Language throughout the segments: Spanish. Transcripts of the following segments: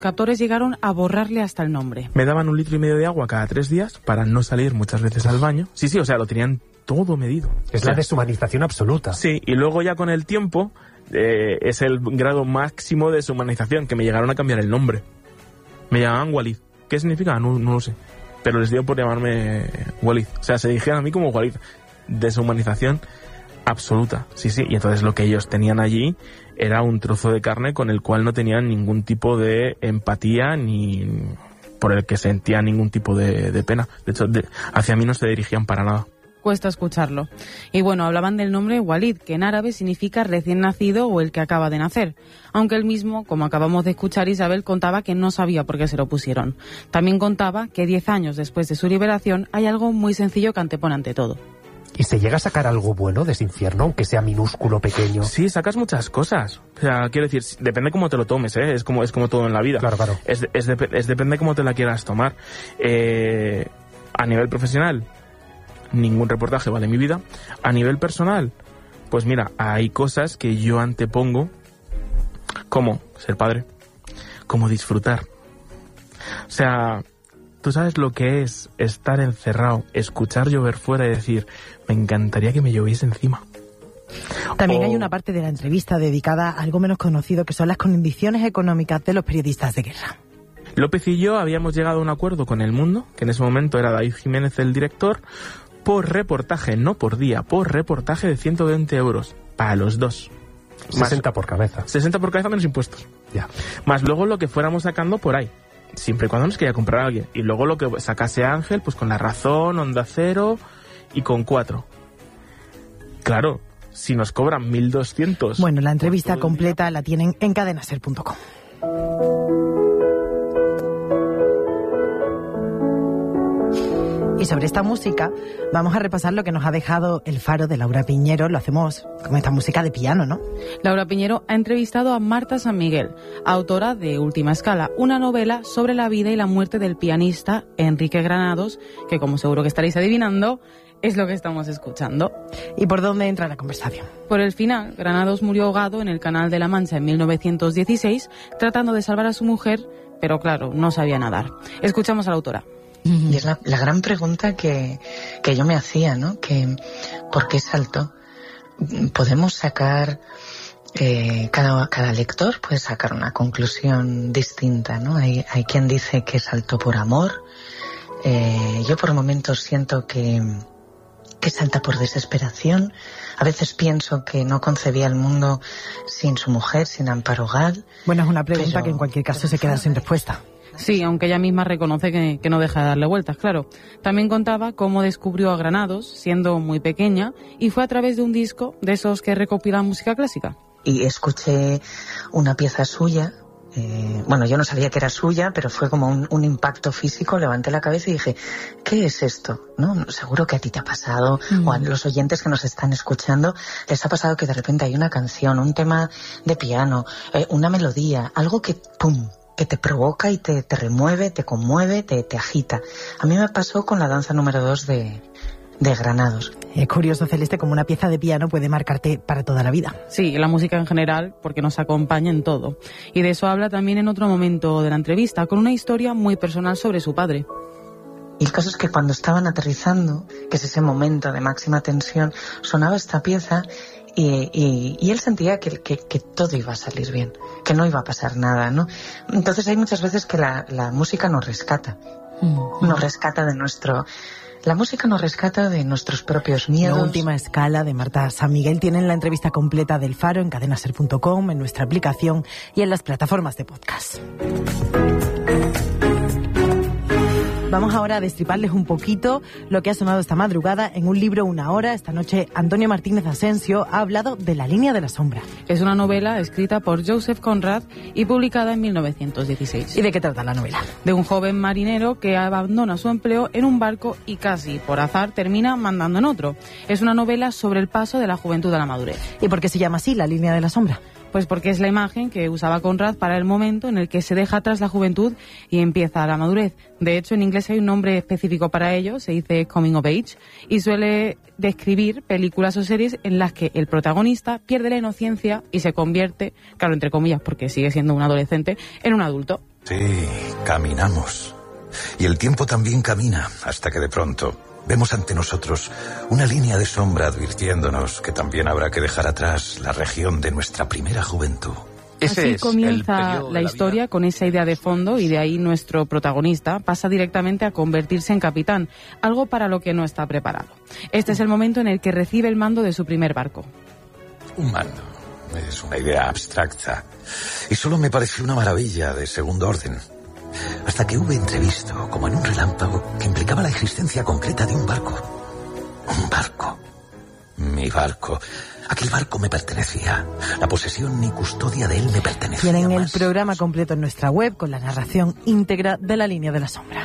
captores llegaron a borrarle hasta el nombre. Me daban 1,5 litros de agua cada 3 días para no salir muchas veces al baño. Sí, o sea, lo tenían todo medido. Es la deshumanización absoluta. Sí, y luego ya con el tiempo es el grado máximo de deshumanización, que me llegaron a cambiar el nombre. Me llamaban Walid. ¿Qué significa? No lo sé. Pero les dio por llamarme Walid. O sea, se dirigían a mí como Walid. Deshumanización absoluta. Sí. Y entonces lo que ellos tenían allí era un trozo de carne con el cual no tenían ningún tipo de empatía ni por el que sentían ningún tipo de pena. De hecho, hacia mí no se dirigían para nada. Cuesta escucharlo. Y bueno, hablaban del nombre Walid, que en árabe significa recién nacido o el que acaba de nacer. Aunque él mismo, como acabamos de escuchar, Isabel contaba que no sabía por qué se lo pusieron. También contaba que 10 años después de su liberación hay algo muy sencillo que antepone ante todo. ¿Y se llega a sacar algo bueno de ese infierno, aunque sea minúsculo, pequeño? Sí, sacas muchas cosas. O sea, quiero decir, depende cómo te lo tomes, ¿eh? Es como todo en la vida. Claro. Depende cómo te la quieras tomar. A nivel profesional, ningún reportaje vale mi vida. A nivel personal, pues mira, hay cosas que yo antepongo, como ser padre, como disfrutar. O sea, tú sabes lo que es estar encerrado, escuchar llover fuera y decir, me encantaría que me lloviese encima. También hay una parte de la entrevista dedicada a algo menos conocido, que son las condiciones económicas de los periodistas de guerra. López y yo habíamos llegado a un acuerdo con El Mundo, que en ese momento era David Jiménez el director, por reportaje, no por día, por reportaje de 120 euros para los dos. 60 por cabeza. 60 por cabeza menos impuestos. Ya. Más luego lo que fuéramos sacando por ahí, siempre y cuando nos quería comprar a alguien. Y luego lo que sacase Ángel, pues con La Razón, Onda Cero y con 4. Claro, si nos cobran 1.200... Bueno, la entrevista completa la tienen en cadenaser.com. Y sobre esta música vamos a repasar lo que nos ha dejado El Faro de Laura Piñero. Lo hacemos con esta música de piano, ¿no? Laura Piñero ha entrevistado a Marta San Miguel, autora de Última Escala, una novela sobre la vida y la muerte del pianista Enrique Granados, que como seguro que estaréis adivinando, es lo que estamos escuchando. ¿Y por dónde entra la conversación? Por el final, Granados murió ahogado en el Canal de la Mancha en 1916, tratando de salvar a su mujer, pero claro, no sabía nadar. Escuchamos a la autora. Y es la gran pregunta que yo me hacía, ¿no? Que ¿por qué saltó? Podemos sacar, cada lector puede sacar una conclusión distinta, ¿no? Hay quien dice que saltó por amor. Yo por momentos siento que salta por desesperación. A veces pienso que no concebía el mundo sin su mujer, sin Amparo Gal. Bueno, es una pregunta que en cualquier caso se queda sin respuesta. Sí, aunque ella misma reconoce que no deja de darle vueltas, claro. También contaba cómo descubrió a Granados siendo muy pequeña y fue a través de un disco de esos que recopilan música clásica. Y escuché una pieza suya. Bueno, yo no sabía que era suya, pero fue como un impacto físico. Levanté la cabeza y dije, ¿qué es esto? ¿No? Seguro que a ti te ha pasado, o a los oyentes que nos están escuchando, les ha pasado que de repente hay una canción, un tema de piano, una melodía, algo que ¡pum!, que te provoca y te remueve, te conmueve, te agita. A mí me pasó con la danza número 2 de Granados. Es curioso, Celeste, como una pieza de piano puede marcarte para toda la vida. Sí, la música en general, porque nos acompaña en todo. Y de eso habla también en otro momento de la entrevista, con una historia muy personal sobre su padre. Y el caso es que cuando estaban aterrizando, que es ese momento de máxima tensión, sonaba esta pieza y él sentía que todo iba a salir bien, que no iba a pasar nada, ¿no? Entonces hay muchas veces que la música nos rescata. Nos rescata de nuestro... La música nos rescata de nuestros propios miedos. La Última Escala de Marta San Miguel. Tienen la entrevista completa del Faro en cadenaser.com, en nuestra aplicación y en las plataformas de podcast. Vamos ahora a destriparles un poquito lo que ha sonado esta madrugada en un libro Una Hora. Esta noche Antonio Martínez Asensio ha hablado de La Línea de la Sombra. Es una novela escrita por Joseph Conrad y publicada en 1916. ¿Y de qué trata la novela? De un joven marinero que abandona su empleo en un barco y casi por azar termina mandando en otro. Es una novela sobre el paso de la juventud a la madurez. ¿Y por qué se llama así, La Línea de la Sombra? Pues porque es la imagen que usaba Conrad para el momento en el que se deja atrás la juventud y empieza la madurez. De hecho, en inglés hay un nombre específico para ello, se dice coming of age, y suele describir películas o series en las que el protagonista pierde la inocencia y se convierte, claro, entre comillas, porque sigue siendo un adolescente, en un adulto. Sí, caminamos. Y el tiempo también camina, hasta que de pronto vemos ante nosotros una línea de sombra advirtiéndonos que también habrá que dejar atrás la región de nuestra primera juventud. Así comienza la historia con esa idea de fondo, y de ahí nuestro protagonista pasa directamente a convertirse en capitán, algo para lo que no está preparado. Este es el momento en el que recibe el mando de su primer barco. Un mando es una idea abstracta y solo me pareció una maravilla de segundo orden. Hasta que hube entrevisto, como en un relámpago, que implicaba la existencia concreta de un barco. Un barco. Mi barco. Aquel barco me pertenecía. La posesión y custodia de él me pertenecía. Tienen más. el programa completo en nuestra web con la narración íntegra de La Línea de la Sombra.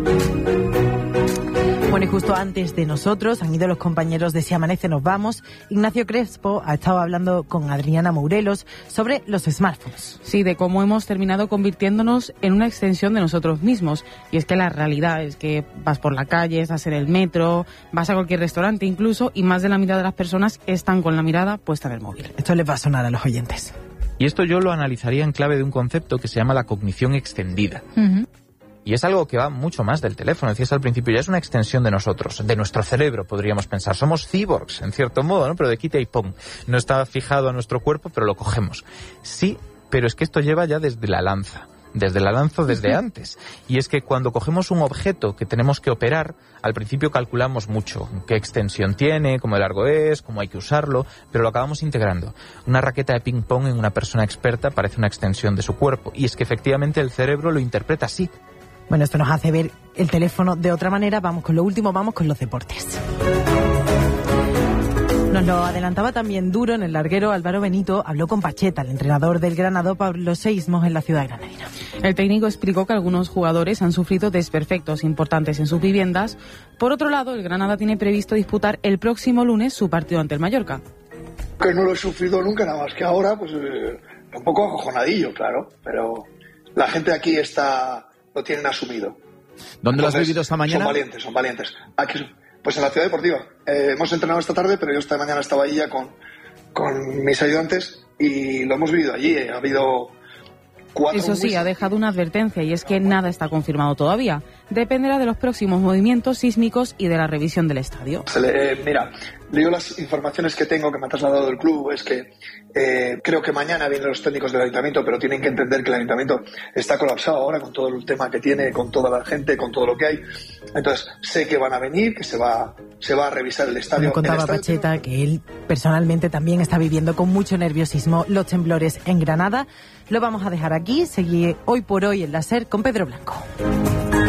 Bueno, y justo antes de nosotros han ido los compañeros de Si Amanece Nos Vamos. Ignacio Crespo ha estado hablando con Adriana Mourelos sobre los smartphones. Sí, de cómo hemos terminado convirtiéndonos en una extensión de nosotros mismos. Y es que la realidad es que vas por la calle, estás en el metro, vas a cualquier restaurante incluso, y más de la mitad de las personas están con la mirada puesta en el móvil. Esto les va a sonar a los oyentes. Y esto yo lo analizaría en clave de un concepto que se llama la cognición extendida. Y es algo que va mucho más del teléfono. Decías al principio, ya es una extensión de nosotros, de nuestro cerebro, podríamos pensar. Somos cyborgs, en cierto modo, ¿no? Pero de quita y pon. No está fijado a nuestro cuerpo, pero lo cogemos. Sí, pero es que esto lleva ya desde la lanza. Desde antes. Y es que cuando cogemos un objeto que tenemos que operar, al principio calculamos mucho. Qué extensión tiene, cómo largo es, cómo hay que usarlo, pero lo acabamos integrando. Una raqueta de ping-pong en una persona experta parece una extensión de su cuerpo. Y es que efectivamente el cerebro lo interpreta así. Bueno, esto nos hace ver el teléfono de otra manera. Vamos con lo último, vamos con los deportes. Nos lo adelantaba también duro en el larguero. Álvaro Benito habló con Pacheta, el entrenador del Granado, por los seísmos en la ciudad granadina. El técnico explicó que algunos jugadores han sufrido desperfectos importantes en sus viviendas. Por otro lado, el Granada tiene previsto disputar el próximo lunes su partido ante el Mallorca. Que no lo he sufrido nunca, nada más que ahora, pues un poco acojonadillo, claro, pero la gente aquí lo tienen asumido. ¿Dónde lo has vivido esta mañana? Son valientes. Aquí, pues en la Ciudad Deportiva. Hemos entrenado esta tarde, pero yo esta mañana estaba allí ya con mis ayudantes y lo hemos vivido allí. Ha habido 4... Eso sí, ha dejado una advertencia, y es que nada está confirmado todavía. Dependerá de los próximos movimientos sísmicos y de la revisión del estadio. Mira, digo las informaciones que tengo, que me ha trasladado el club, es que creo que mañana vienen los técnicos del ayuntamiento, pero tienen que entender que el ayuntamiento está colapsado ahora con todo el tema que tiene, con toda la gente, con todo lo que hay. Entonces, sé que van a venir, que se va a revisar el estadio. Me contaba Pacheta que él personalmente también está viviendo con mucho nerviosismo los temblores en Granada. Lo vamos a dejar aquí. Seguí Hoy por Hoy en la SER con Pedro Blanco.